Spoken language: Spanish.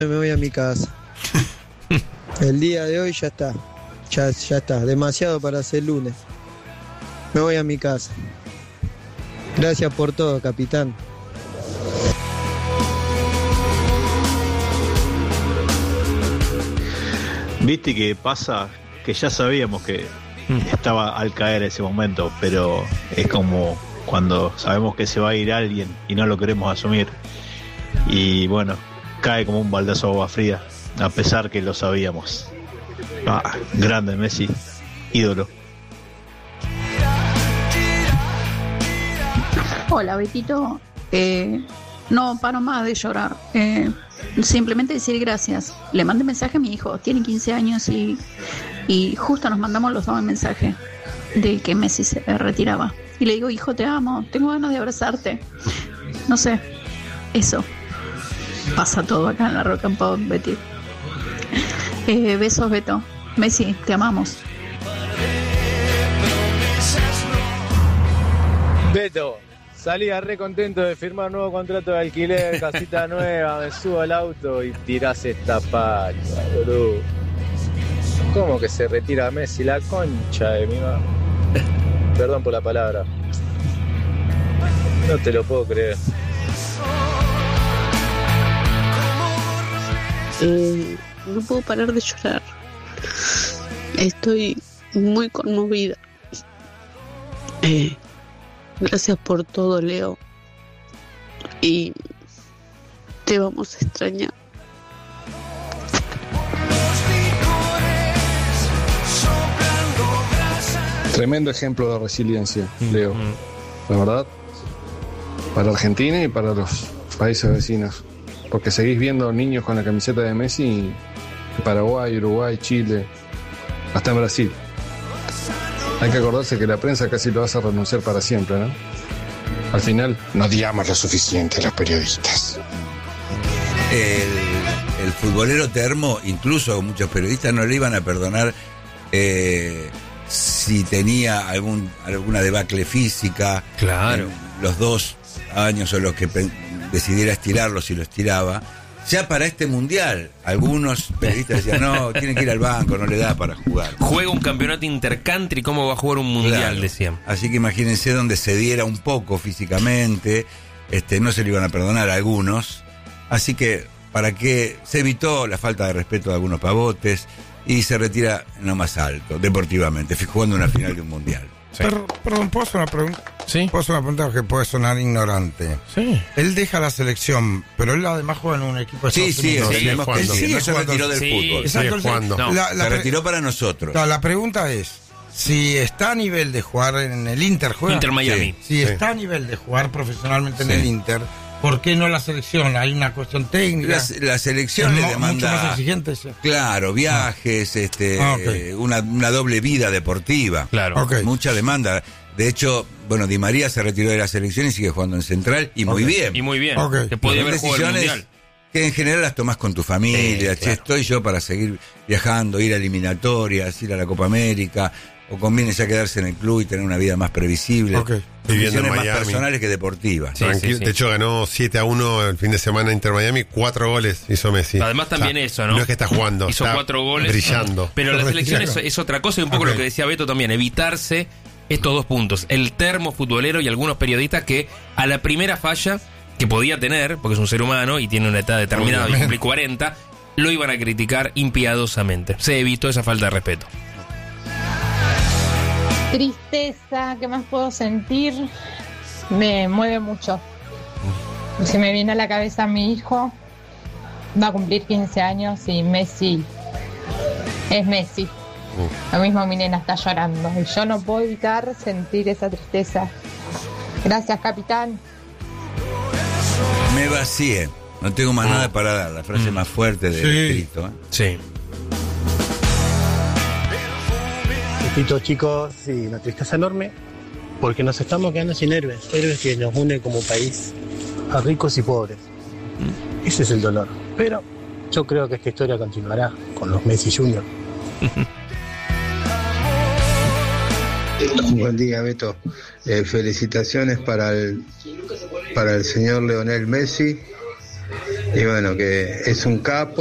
Me voy a mi casa. El día de hoy ya está. Ya está. Demasiado para ser lunes. Me voy a mi casa. Gracias por todo, capitán. Viste que pasa que ya sabíamos que estaba al caer ese momento, pero es como cuando sabemos que se va a ir alguien y no lo queremos asumir. Y bueno, cae como un baldazo de agua fría, a pesar que lo sabíamos. Grande Messi, ídolo. Hola, Betito. No paro más de llorar. Simplemente decir gracias. Le mandé mensaje a mi hijo, tiene 15 años y justo nos mandamos los dos el mensaje de que Messi se retiraba. Y le digo, hijo, te amo, tengo ganas de abrazarte. No sé, eso. Pasa todo acá en la Rock and Pop, Betty. Besos, Beto. Messi, te amamos. Beto, salía re contento de firmar nuevo contrato de alquiler, casita nueva, me subo al auto y tirás esta pacha, boludo. ¿Cómo que se retira Messi? La concha de mi madre. Perdón por la palabra. No te lo puedo creer. No puedo parar de llorar. Estoy muy conmovida. Gracias por todo, Leo. Y te vamos a extrañar. Tremendo ejemplo de resiliencia, Leo. La verdad, para Argentina y para los países vecinos. Porque seguís viendo niños con la camiseta de Messi en Paraguay, Uruguay, Chile, hasta en Brasil. Hay que acordarse que la prensa casi lo hace renunciar para siempre, ¿no? Al final, no digamos lo suficiente a los periodistas. El futbolero Termo, incluso muchos periodistas no le iban a perdonar si tenía alguna debacle física. Claro. Los 2 años o los que decidiera estirarlo, si lo estiraba. Ya para este mundial, algunos periodistas decían, no, tienen que ir al banco, no le da para jugar. Juega un campeonato intercountry, ¿cómo va a jugar un mundial? Claro. Decían. Así que imagínense donde se diera un poco físicamente, no se le iban a perdonar a algunos. Así que, para que se evitó la falta de respeto de algunos pavotes y se retira en lo más alto, deportivamente, jugando una final de un mundial. Sí. Perdón, ¿puedo hacer una pregunta? Sí. ¿Puedo hacer una pregunta que puede sonar ignorante? Sí. Él deja la selección, pero él además juega en un equipo de Estados Unidos. Él no se retiró del fútbol. Exacto, se retiró para nosotros. La pregunta es, si está a nivel de jugar en el Inter, ¿juega? Inter Miami. Si está a nivel de jugar profesionalmente en el Inter, ¿por qué no la selección? Hay una cuestión técnica. La selección le demanda mucho más exigente. Claro, viajes, una doble vida deportiva. Claro. Mucha demanda. De hecho, Di María se retiró de la selección y sigue jugando en Central y muy bien. Y muy bien. Que podía haber jugado el mundial. Que en general las tomás con tu familia. Claro. Estoy yo para seguir viajando, ir a eliminatorias, ir a la Copa América, o conviene ya quedarse en el club y tener una vida más previsible. Viviendo en más Miami. Personales que deportivas. Tranquilo. De hecho, ganó 7-1 el fin de semana Inter Miami, 4 goles hizo Messi. Además también eso, ¿no? No es que está jugando, hizo está 4 goles. Brillando. Pero la selección es otra cosa, y un poco lo que decía Beto también, evitarse estos 2 puntos. El termo futbolero y algunos periodistas que a la primera falla que podía tener, porque es un ser humano y tiene una edad determinada y cumple 40, lo iban a criticar impiadosamente. Se evitó esa falta de respeto. Tristeza, ¿qué más puedo sentir? Me mueve mucho. Se me viene a la cabeza mi hijo, va a cumplir 15 años y Messi es Messi. Lo mismo mi nena está llorando y yo no puedo evitar sentir esa tristeza. Gracias, capitán. Me vacié. No tengo más nada para dar. La frase más fuerte del escrito. Sí. Chicos, sí, una tristeza enorme porque nos estamos quedando sin héroes que nos unen como país a ricos y pobres. Ese es el dolor. Pero yo creo que esta historia continuará con los Messi Junior. Buen día, Beto. Felicitaciones para el señor Lionel Messi Y bueno, que es un capo.